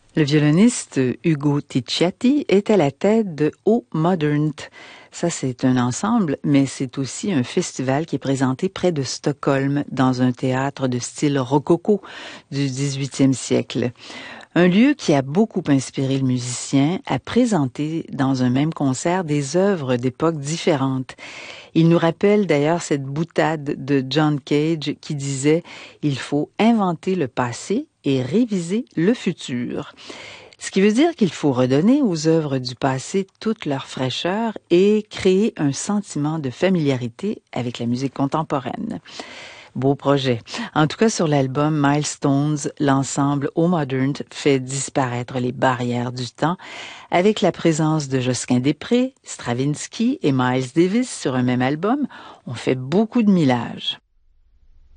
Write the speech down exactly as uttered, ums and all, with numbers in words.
Le violoniste Ugo Ticciati est à la tête de O Modernt. Ça, c'est un ensemble, mais c'est aussi un festival qui est présenté près de Stockholm, dans un théâtre de style rococo du dix-huitième siècle. Un lieu qui a beaucoup inspiré le musicien à présenter dans un même concert des œuvres d'époques différentes. Il nous rappelle d'ailleurs cette boutade de John Cage qui disait « Il faut inventer le passé et réviser le futur ». Ce qui veut dire qu'il faut redonner aux œuvres du passé toute leur fraîcheur et créer un sentiment de familiarité avec la musique contemporaine. Beau projet. En tout cas, sur l'album Milestones, l'ensemble O Modernt fait disparaître les barrières du temps avec la présence de Josquin des Prés, Stravinsky et Miles Davis sur un même album. On fait beaucoup de millage.